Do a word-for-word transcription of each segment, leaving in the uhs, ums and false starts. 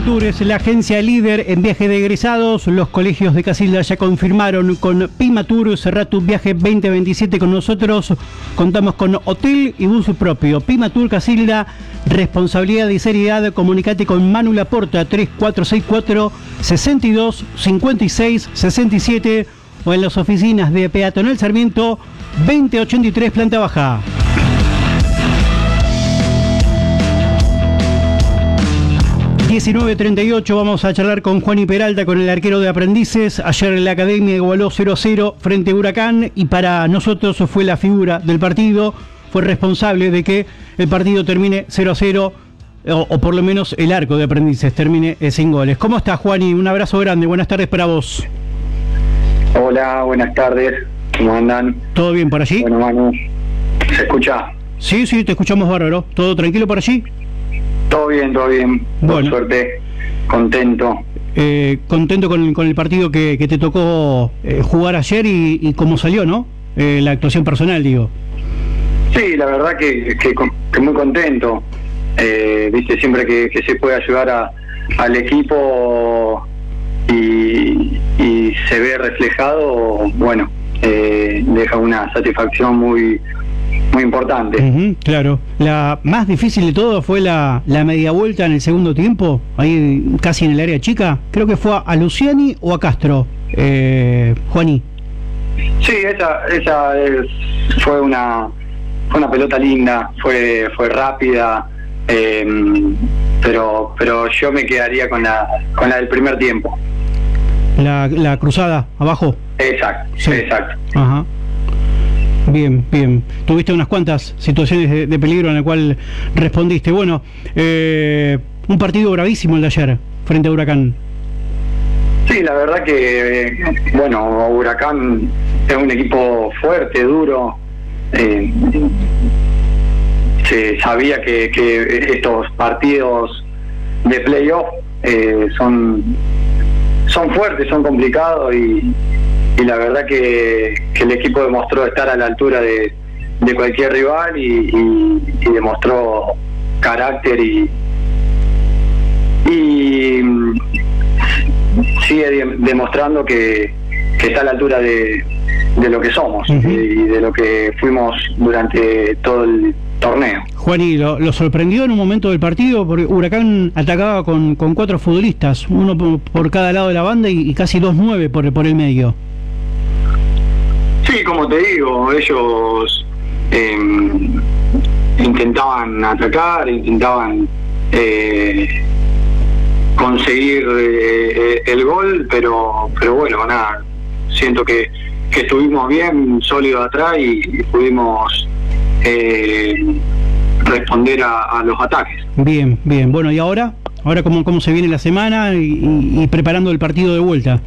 Tour es la agencia líder en viaje de egresados. Los colegios de Casilda ya confirmaron con Pima Tour. Cerrá tu viaje veinte veintisiete con nosotros. Contamos con hotel y bus propio. Pima Tour Casilda, responsabilidad y seriedad. Comunicate con Manu Laporta, tres cuatro seis cuatro, seis dos cinco seis seis siete, o en las oficinas de Peatonal Sarmiento veinte ochenta y tres, planta baja. diecinueve treinta y ocho, vamos a charlar con Juani Peralta, con el arquero de Aprendices. Ayer la academia igualó cero a cero frente a Huracán y para nosotros fue la figura del partido, fue responsable de que el partido termine cero a cero, o, o por lo menos el arco de Aprendices termine eh, sin goles. ¿Cómo estás, Juani? Un abrazo grande, buenas tardes para vos. Hola, buenas tardes, ¿cómo andan? ¿Todo bien por allí? Bueno, Manu, ¿se escucha? Sí, sí, te escuchamos bárbaro. ¿Todo tranquilo por allí? Todo bien, todo bien, bueno. Por suerte, contento. Eh, contento con, con el partido que, que te tocó eh, jugar ayer y, y cómo salió, ¿no? Eh, la actuación personal, digo. Sí, la verdad que, que, que muy contento. Eh, viste, siempre que, que se puede ayudar a, al equipo y, y se ve reflejado, bueno, eh, deja una satisfacción muy muy importante. Uh-huh, claro. La más difícil de todo fue la, la media vuelta en el segundo tiempo, ahí casi en el área chica. Creo que fue a, a Luciani o a Castro, eh, Juani. Sí, esa esa es, fue una fue una pelota linda, fue fue rápida, eh, pero pero yo me quedaría con la con la del primer tiempo. La, la cruzada abajo. Exacto, sí. Exacto. Ajá. Bien, bien. Tuviste unas cuantas situaciones de, de peligro en la cual respondiste. Bueno, eh, un partido bravísimo el de ayer, frente a Huracán. Sí, la verdad que, eh, bueno, Huracán es un equipo fuerte, duro. Eh, se sabía que, que estos partidos de playoff eh, son, son fuertes, son complicados y... y la verdad que, que el equipo demostró estar a la altura de, de cualquier rival y, y, y demostró carácter y, y sigue de, demostrando que, que está a la altura de, de lo que somos. Uh-huh. y de lo que fuimos durante todo el torneo. Juani, ¿lo, lo sorprendió en un momento del partido? Porque Huracán atacaba con, con cuatro futbolistas, uno por, por cada lado de la banda y, y casi dos nueve por, por el medio. Sí, como te digo, ellos eh, intentaban atacar, intentaban eh, conseguir eh, el gol, pero pero bueno, nada, siento que, que estuvimos bien sólidos atrás y, y pudimos eh, responder a, a los ataques. Bien, bien. Bueno, ¿y ahora? ¿Ahora cómo, cómo se viene la semana y, y, y preparando el partido de vuelta?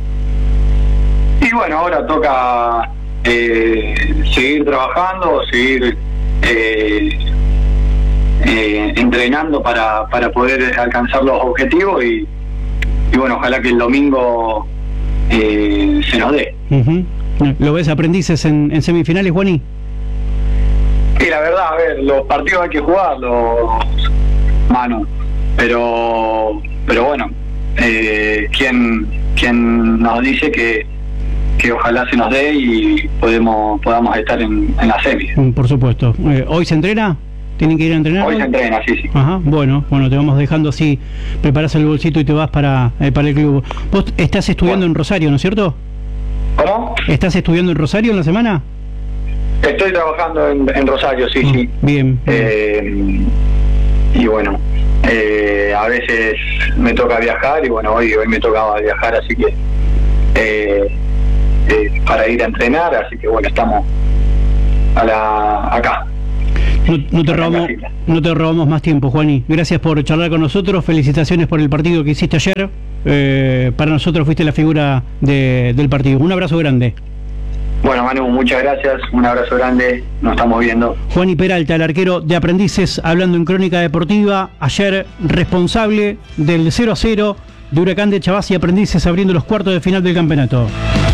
Y bueno, ahora toca eh, seguir trabajando, seguir eh, eh, entrenando para, para poder alcanzar los objetivos y, y bueno, ojalá que el domingo eh, se nos dé. Uh-huh. ¿Lo ves Aprendices en, en semifinales, Juani? Sí, la verdad, a ver, los partidos hay que jugarlos, Manu, pero pero bueno, eh, ¿quién, quién nos dice que que ojalá se nos dé y podemos podamos estar en, en la semis? Por supuesto. Eh, ¿Hoy se entrena? ¿Tienen que ir a entrenar? Hoy se entrena, sí, sí. Ajá, bueno, bueno, te vamos dejando así, preparás el bolsito y te vas para, eh, para el club. Vos estás estudiando bueno. en Rosario, ¿no es cierto? ¿Cómo? ¿Estás estudiando en Rosario en la semana? Estoy trabajando en, en Rosario, sí, oh, sí. Bien. Eh, y bueno, eh, a veces me toca viajar y bueno, hoy hoy me tocaba viajar, así que eh, eh, para ir a entrenar, así que bueno, estamos a la acá. No, no, te robamos, no te robamos más tiempo, Juani. Gracias por charlar con nosotros. Felicitaciones por el partido que hiciste ayer. Eh, para nosotros fuiste la figura de, del partido. Un abrazo grande. Bueno, Manu, muchas gracias. Un abrazo grande. Nos estamos viendo. Juani Peralta, el arquero de Aprendices, hablando en Crónica Deportiva. Ayer responsable del cero a cero de Huracán de Chavás y Aprendices, abriendo los cuartos de final del campeonato.